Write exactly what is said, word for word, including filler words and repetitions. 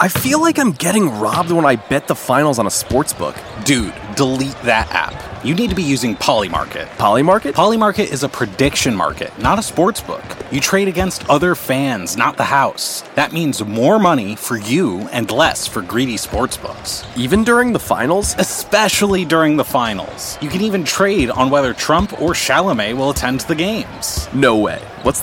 I feel like I'm getting robbed when I bet the finals on a sportsbook. Dude, delete that app. You need to be using Polymarket. Polymarket? Polymarket is a prediction market, not a sports book. You trade against other fans, not the house. That means more money for you and less for greedy sports books. Even during the finals? Especially during the finals. You can even trade on whether Trump or Chalamet will attend the games. No way. What's